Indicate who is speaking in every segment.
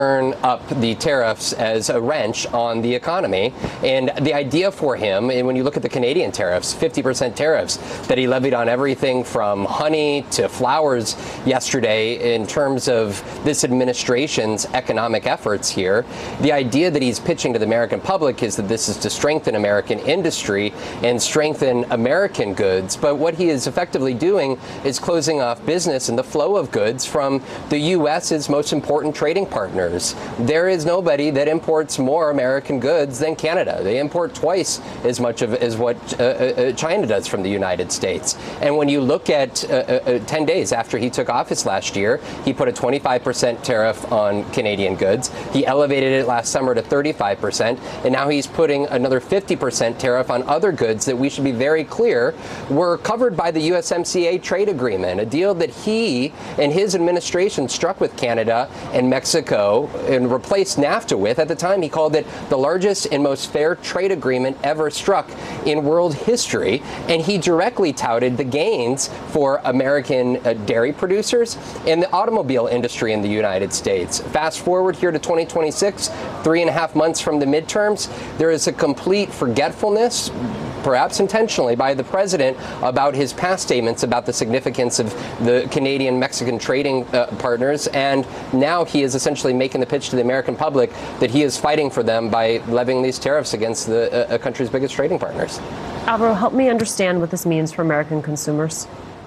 Speaker 1: turn up the tariffs as a wrench on the economy. And the idea for him, and when you look at the Canadian tariffs, 50% tariffs that he levied on everything from honey to flowers yesterday in terms of this administration's economic efforts here, the idea that he's pitching to the American public is that this is to strengthen American industry and strengthen American goods. But what he is effectively doing is closing off business and the flow of goods from the U.S.'s most important trading partners. There is nobody that imports more American goods than Canada. They import twice as much as what China does from the United States. And when you look at 10 days after he took office last year, he put a 25% tariff on Canadian goods. He elevated it last summer to 35%, and now he's putting another 50% tariff on other goods that we should be very clear were covered by the USMCA trade agreement, a deal that he and his administration struck with Canada and Mexico and replaced NAFTA with. At the time, he called it the largest and most fair trade agreement ever struck in world history. And he directly touted the gains for American dairy producers and the automobile industry in the United States. Fast forward here to 2026, 3.5 months from the midterms, there is a complete forgetfulness, perhaps intentionally, by the president about his past statements about the significance of the Canadian-Mexican trading partners. And now he is essentially making the pitch to the American public that he is fighting for them by levying these tariffs against the country's biggest trading partners.
Speaker 2: Alvaro, help me understand what this means for American consumers.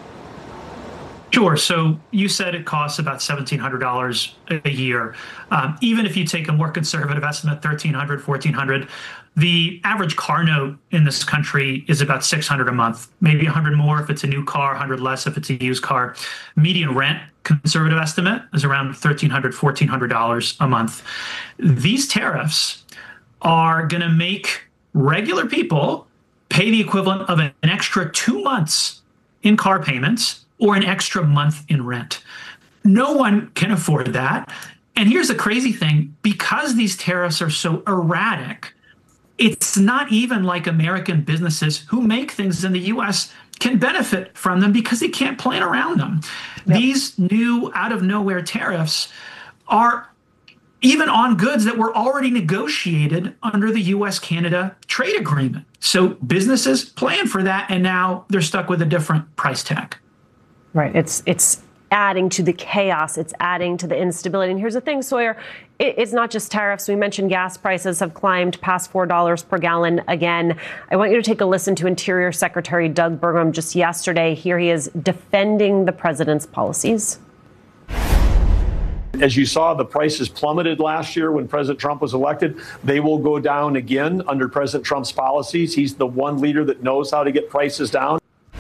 Speaker 3: Sure. So you said it costs about $1,700 a year. Even if you take a more conservative estimate, $1,300, $1,400, the average car note in this country is about $600 a month, maybe $100 more if it's a new car, $100 less if it's a used car. Median rent, conservative estimate, is around $1,300, $1,400 a month. These tariffs are going to make regular people pay the equivalent of an extra 2 months in car payments or an extra month in rent. No one can afford that. And here's the crazy thing, because these tariffs are so erratic, it's not even like American businesses who make things in the U.S. can benefit from them because they can't plan around them. Yep. These new out-of-nowhere tariffs are even on goods that were already negotiated under the U.S.-Canada trade agreement. So businesses plan for that, and now they're stuck with a different price tag.
Speaker 2: Right. It's adding to the chaos. It's adding to the instability. And here's the thing, Sawyer, it's not just tariffs. We mentioned gas prices have climbed past $4 per gallon again. I want you to take a listen to Interior Secretary Doug Burgum just yesterday. Here he is defending the president's policies.
Speaker 4: As you saw, the prices plummeted last year when President Trump was elected. They will go down again under President Trump's policies. He's the one leader that knows how to get prices down.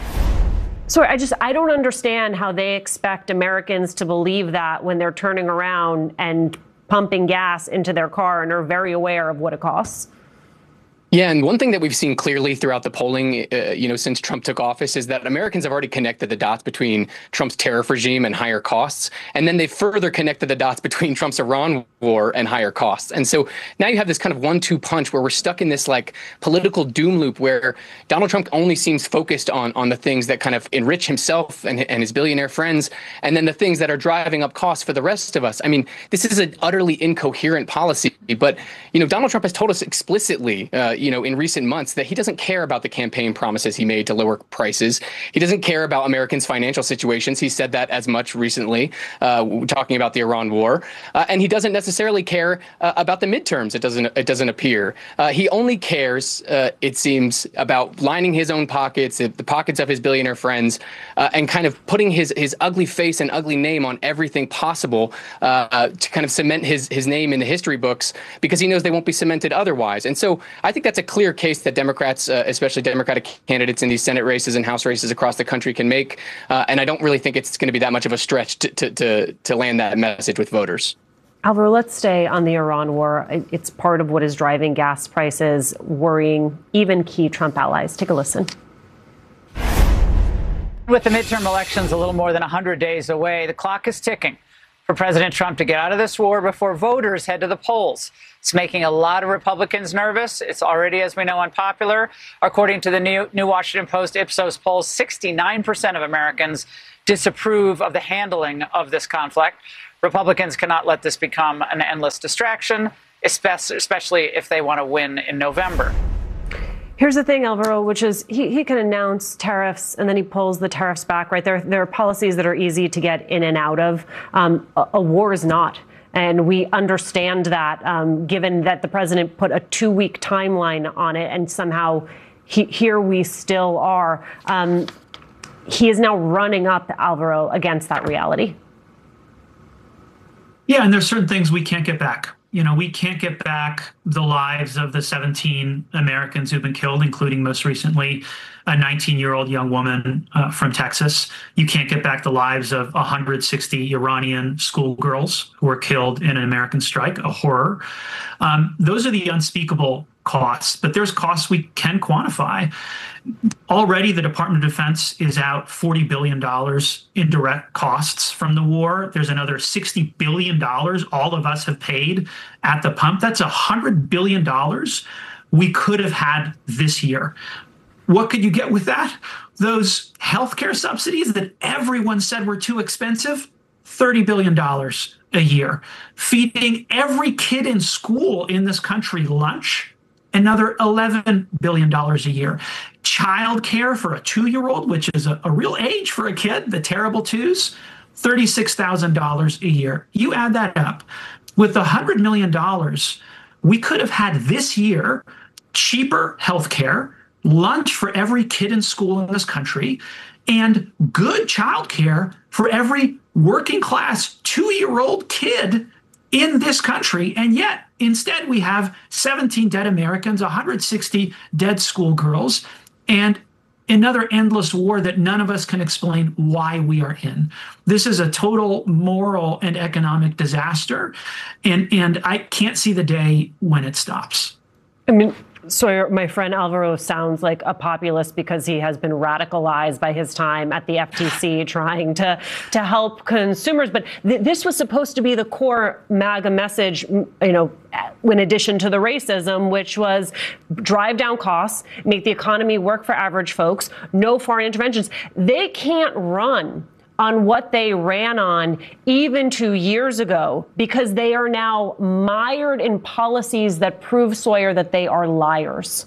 Speaker 2: So I don't understand how they expect Americans to believe that when they're turning around and pumping gas into their car and are very aware of what it costs.
Speaker 5: Yeah, and one thing that we've seen clearly throughout the polling, since Trump took office, is that Americans have already connected the dots between Trump's tariff regime and higher costs, and then they further connected the dots between Trump's Iran war and higher costs. And so now you have this kind of 1-2 punch where we're stuck in this like political doom loop where Donald Trump only seems focused on the things that kind of enrich himself and his billionaire friends, and then the things that are driving up costs for the rest of us. I mean, this is an utterly incoherent policy, but Donald Trump has told us explicitly, in recent months that he doesn't care about the campaign promises he made to lower prices. He doesn't care about Americans' financial situations. He said that as much recently, talking about the Iran war. And he doesn't necessarily care about the midterms. It doesn't appear. He only cares, it seems, about lining his own pockets, the pockets of his billionaire friends, and kind of putting his ugly face and ugly name on everything possible to kind of cement his name in the history books because he knows they won't be cemented otherwise. And so I think that's a clear case that Democrats, especially Democratic candidates in these Senate races and House races across the country can make. And I don't really think it's going to be that much of a stretch to land that message with voters.
Speaker 2: Alvaro, let's stay on the Iran war. It's part of what is driving gas prices, worrying even key Trump allies. Take a listen.
Speaker 6: With the midterm elections a little more than 100 days away, the clock is ticking for President Trump to get out of this war before voters head to the polls. It's making a lot of Republicans nervous. It's already, as we know, unpopular. According to the New Washington Post Ipsos polls, 69% of Americans disapprove of the handling of this conflict. Republicans cannot let this become an endless distraction, especially if they want to win in November.
Speaker 2: Here's the thing, Alvaro, which is he can announce tariffs and then he pulls the tariffs back, right? There are policies that are easy to get in and out of. A war is not. And we understand that, given that the president put a 2-week timeline on it, and somehow here we still are. He is now running up, Alvaro, against that reality.
Speaker 3: Yeah, and there's certain things we can't get back. You know, we can't get back the lives of the 17 Americans who've been killed, including most recently a 19-year-old young woman from Texas. You can't get back the lives of 160 Iranian schoolgirls who were killed in an American strike, a horror. Those are the unspeakable costs, but there's costs we can quantify. Already, the Department of Defense is out $40 billion in direct costs from the war. There's another $60 billion all of us have paid at the pump. That's $100 billion we could have had this year. What could you get with that? Those healthcare subsidies that everyone said were too expensive, $30 billion a year. Feeding every kid in school in this country lunch, another $11 billion a year. Child care for a 2-year-old, which is a real age for a kid, the terrible twos, $36,000 a year. You add that up. With the $100 million, we could have had this year cheaper health care, lunch for every kid in school in this country, and good child care for every working class 2-year-old kid in this country. And yet, instead, we have 17 dead Americans, 160 dead schoolgirls, and another endless war that none of us can explain why we are in. This is a total moral and economic disaster, and I can't see the day when it stops.
Speaker 2: I mean, Sawyer, my friend Alvaro sounds like a populist because he has been radicalized by his time at the FTC trying to help consumers. But this was supposed to be the core MAGA message, you know, in addition to the racism, which was drive down costs, make the economy work for average folks, no foreign interventions. They can't run on what they ran on even 2 years ago because they are now mired in policies that prove, Sawyer, that they are liars.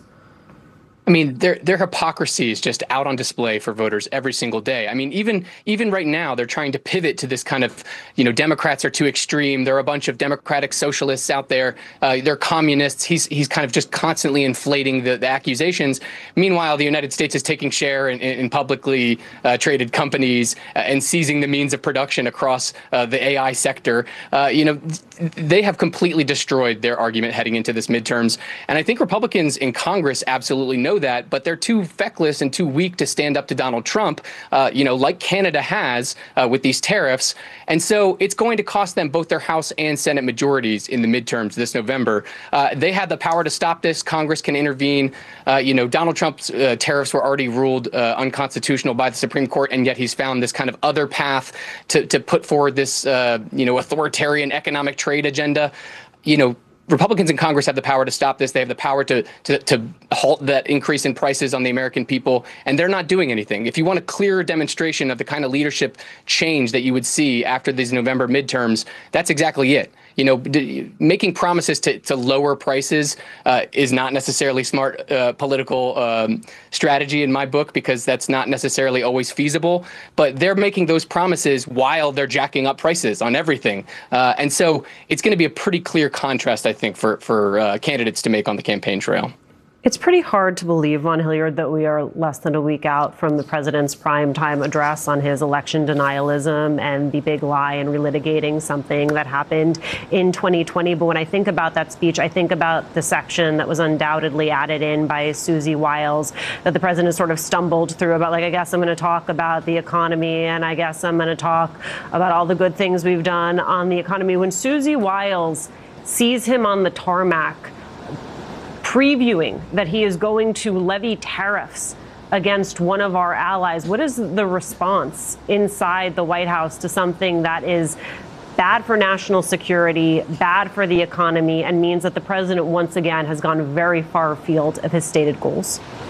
Speaker 5: I mean, their hypocrisy is just out on display for voters every single day. I mean, even right now, they're trying to pivot to this kind of, you know, Democrats are too extreme. There are a bunch of democratic socialists out there. They're communists. He's kind of just constantly inflating the accusations. Meanwhile, the United States is taking share in publicly traded companies and seizing the means of production across the AI sector. You know, they have completely destroyed their argument heading into this midterms. And I think Republicans in Congress absolutely know that, but they're too feckless and too weak to stand up to Donald Trump, you know, like Canada has with these tariffs. And so it's going to cost them both their House and Senate majorities in the midterms this November. They had the power to stop this. Congress can intervene. You know, Donald Trump's tariffs were already ruled unconstitutional by the Supreme Court, and yet he's found this kind of other path to put forward this, you know, authoritarian economic trade agenda. You know, Republicans in Congress have the power to stop this. They have the power to halt that increase in prices on the American people, and they're not doing anything. If you want a clear demonstration of the kind of leadership change that you would see after these November midterms, that's exactly it. You know, making promises to lower prices is not necessarily smart political strategy in my book, because that's not necessarily always feasible. But they're making those promises while they're jacking up prices on everything. And so it's going to be a pretty clear contrast, I think, for candidates to make on the campaign trail.
Speaker 2: It's pretty hard to believe, Von Hilliard, that we are less than a week out from the president's primetime address on his election denialism and the big lie and relitigating something that happened in 2020. But when I think about that speech, I think about the section that was undoubtedly added in by Susie Wiles that the president sort of stumbled through about, like, I guess I'm going to talk about the economy, and I guess I'm going to talk about all the good things we've done on the economy. When Susie Wiles sees him on the tarmac previewing that he is going to levy tariffs against one of our allies, what is the response inside the White House to something that is bad for national security, bad for the economy, and means that the president once again has gone very far afield of his stated goals?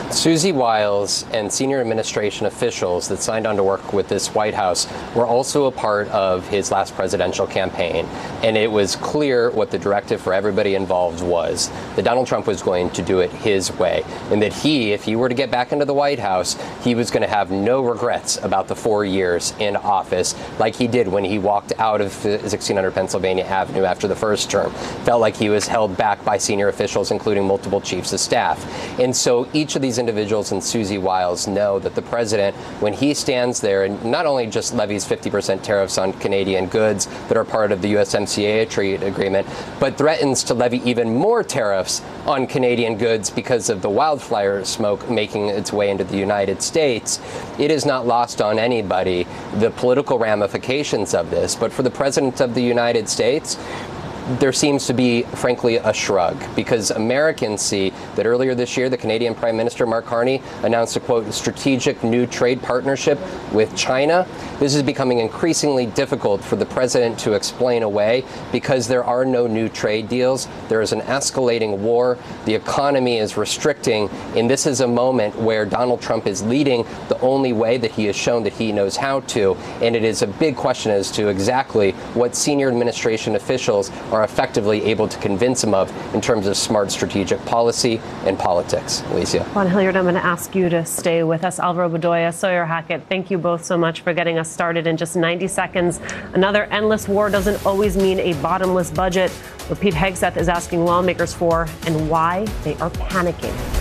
Speaker 1: Susie Wiles and senior administration officials that signed on to work with this White House were also a part of his last presidential campaign. And it was clear what the directive for everybody involved was, that Donald Trump was going to do it his way, and that he, if he were to get back into the White House, he was going to have no regrets about the 4 years in office, like he did when he walked out of 1600 Pennsylvania Avenue after the first term. Felt like he was held back by senior officials, including multiple chiefs of staff. And so each of these individuals and Susie Wiles know that the president, when he stands there and not only just levies 50% tariffs on Canadian goods that are part of the USMCA trade agreement, but threatens to levy even more tariffs on Canadian goods because of the wildfire smoke making its way into the United States, it is not lost on anybody the political ramifications of this. But for the president of the United States, there seems to be, frankly, a shrug, because Americans see that earlier this year, the Canadian Prime Minister, Mark Carney, announced a, quote, strategic new trade partnership with China. This is becoming increasingly difficult for the president to explain away because there are no new trade deals. There is an escalating war. The economy is restricting. And this is a moment where Donald Trump is leading the only way that he has shown that he knows how to. And it is a big question as to exactly what senior administration officials are effectively able to convince him of in terms of smart strategic policy and politics. Alicia.
Speaker 2: Juan Hilliard, I'm going to ask you to stay with us. Alvaro Bedoya, Sawyer Hackett, thank you both so much for getting us started in just 90 seconds. Another endless war doesn't always mean a bottomless budget. What Pete Hegseth is asking lawmakers for and why they are panicking.